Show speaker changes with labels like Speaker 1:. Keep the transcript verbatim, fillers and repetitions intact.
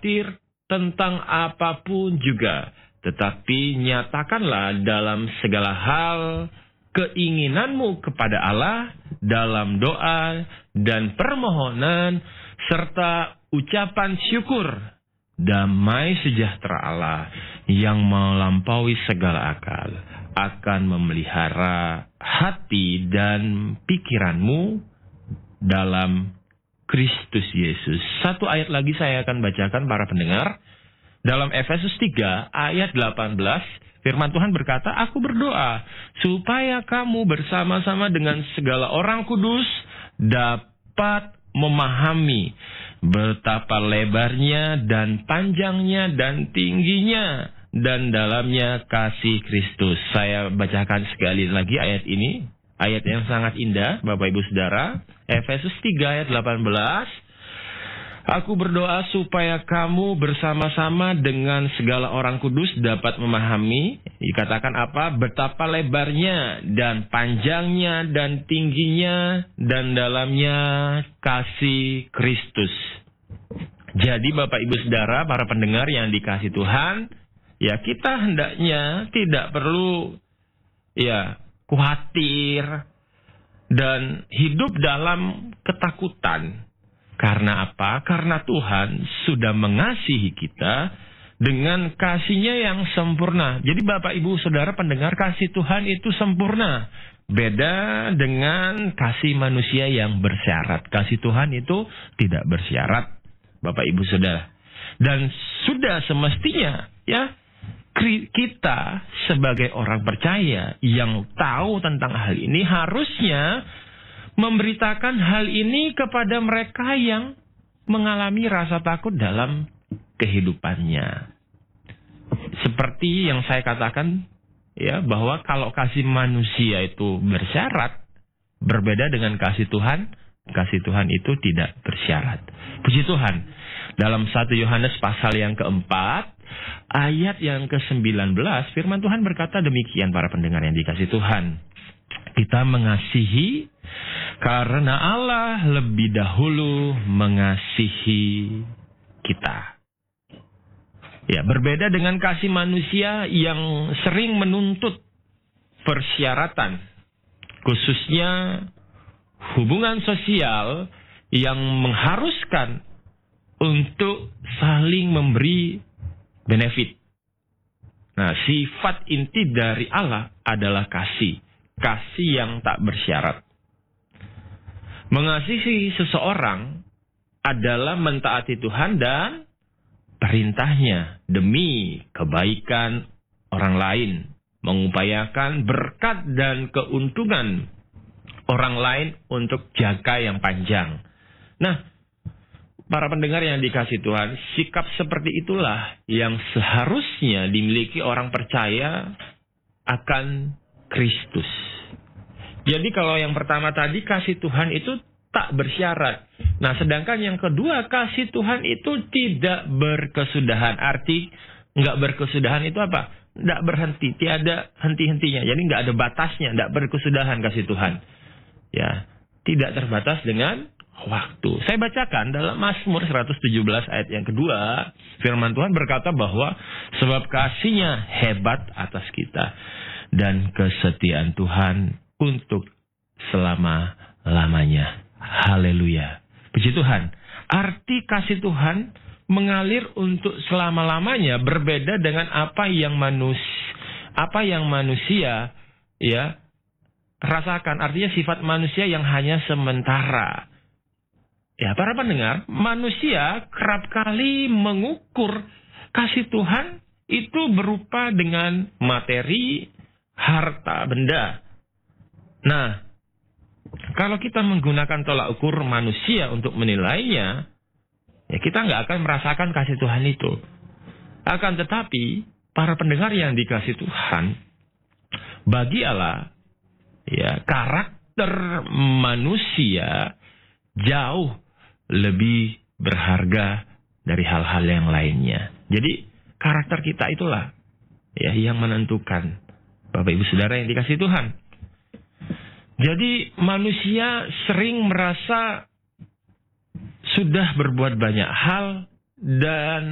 Speaker 1: khawatir tentang apapun juga, tetapi nyatakanlah dalam segala hal keinginanmu kepada Allah dalam doa dan permohonan serta ucapan syukur. Damai sejahtera Allah yang melampaui segala akal akan memelihara hati dan pikiranmu dalam Kristus Yesus. Satu ayat lagi saya akan bacakan para pendengar. Dalam Efesus tiga ayat delapan belas, firman Tuhan berkata, "Aku berdoa supaya kamu bersama-sama dengan segala orang kudus dapat memahami betapa lebarnya dan panjangnya dan tingginya dan dalamnya kasih Kristus." Saya bacakan sekali lagi ayat ini. Ayat yang sangat indah, Bapak Ibu Saudara. Efesus tiga ayat delapan belas. "Aku berdoa supaya kamu bersama-sama dengan segala orang kudus dapat memahami," dikatakan apa? "Betapa lebarnya dan panjangnya dan tingginya dan dalamnya kasih Kristus." Jadi Bapak Ibu Saudara, para pendengar yang dikasihi Tuhan, ya kita hendaknya tidak perlu ya khawatir dan hidup dalam ketakutan. Karena apa? Karena Tuhan sudah mengasihi kita dengan kasih-Nya yang sempurna. Jadi Bapak Ibu Saudara pendengar, kasih Tuhan itu sempurna. Beda dengan kasih manusia yang bersyarat. Kasih Tuhan itu tidak bersyarat, Bapak Ibu Saudara. Dan sudah semestinya ya kita sebagai orang percaya yang tahu tentang hal ini harusnya memberitakan hal ini kepada mereka yang mengalami rasa takut dalam kehidupannya. Seperti yang saya katakan ya, bahwa kalau kasih manusia itu bersyarat, berbeda dengan kasih Tuhan. Kasih Tuhan itu tidak bersyarat. Puji Tuhan. Dalam satu Yohanes pasal yang keempat, ayat yang ke sembilan belas, firman Tuhan berkata demikian para pendengar yang dikasihi Tuhan. Kita mengasihi karena Allah lebih dahulu mengasihi kita. Ya, berbeda dengan kasih manusia yang sering menuntut persyaratan, khususnya hubungan sosial yang mengharuskan untuk saling memberi benefit. Nah, sifat inti dari Allah adalah kasih. Kasih yang tak bersyarat. Mengasihi seseorang adalah mentaati Tuhan dan perintahnya demi kebaikan orang lain. Mengupayakan berkat dan keuntungan orang lain untuk jangka yang panjang. Nah, para pendengar yang dikasihi Tuhan, sikap seperti itulah yang seharusnya dimiliki orang percaya akan Kristus. Jadi kalau yang pertama tadi kasih Tuhan itu tak bersyarat. Nah, sedangkan yang kedua kasih Tuhan itu tidak berkesudahan. Arti nggak berkesudahan itu apa? Nggak berhenti, tiada henti-hentinya. Jadi nggak ada batasnya, nggak berkesudahan kasih Tuhan. Ya, tidak terbatas dengan waktu. Saya bacakan dalam Mazmur seratus tujuh belas ayat yang kedua, firman Tuhan berkata bahwa sebab kasih-Nya hebat atas kita dan kesetiaan Tuhan untuk selama-lamanya. Haleluya. Puji Tuhan. Arti kasih Tuhan mengalir untuk selama-lamanya, berbeda dengan apa yang manusia apa yang manusia ya rasakan. Artinya sifat manusia yang hanya sementara. Ya, para pendengar, manusia kerap kali mengukur kasih Tuhan itu berupa dengan materi, harta, benda. Nah, kalau kita menggunakan tolak ukur manusia untuk menilainya, ya kita nggak akan merasakan kasih Tuhan itu. Akan tetapi, para pendengar yang dikasih Tuhan, bagi Allah, ya karakter manusia jauh lebih berharga dari hal-hal yang lainnya. Jadi karakter kita itulah ya yang menentukan, Bapak Ibu Saudara yang dikasih Tuhan. Jadi manusia sering merasa sudah berbuat banyak hal dan